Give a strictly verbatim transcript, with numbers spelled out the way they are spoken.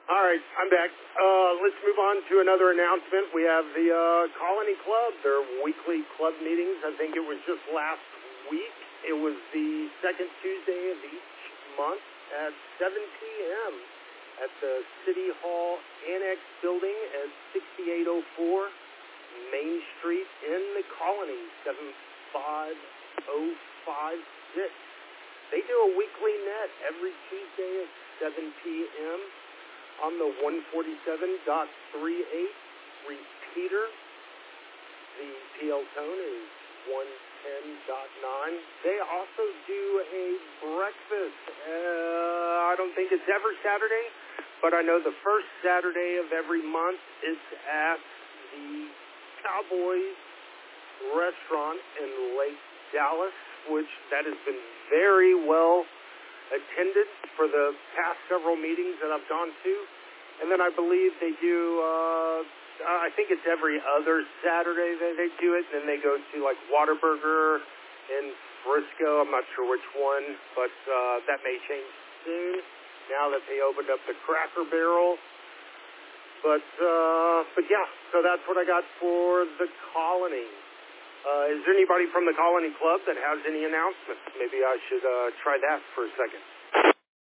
All right, I'm back. Uh, let's move on to another announcement. We have the uh, Colony Club, their weekly club meetings. I think it was just last week. It was the second Tuesday of each month at seven p.m. at the City Hall Annex Building at sixty-eight oh four Main Street in the Colony, seven five oh five six. They do a weekly net every Tuesday at seven p.m. on the one forty-seven point three eight repeater. The P L tone is one ten point nine. They also do a breakfast. Uh, I don't think it's every Saturday, but I know the first Saturday of every month is at the Cowboys restaurant in Lake Dallas, which that has been very well attended for the past several meetings that I've gone to. And then I believe they do, uh, I think it's every other Saturday that they do it. Then they go to like Whataburger in Frisco. I'm not sure which one, but uh, that may change soon now that they opened up the Cracker Barrel. But, uh, but yeah, so that's what I got for the Colony. Uh, is there anybody from the Colony Club that has any announcements? Maybe I should uh, try that for a second.